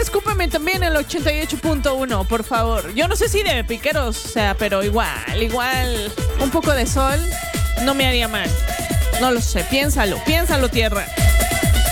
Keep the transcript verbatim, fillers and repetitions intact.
escúpeme también el ochenta y ocho punto uno, por favor. Yo no sé si de piqueros, o sea, pero igual, igual, un poco de sol no me haría mal. No lo sé, piénsalo, piénsalo, tierra.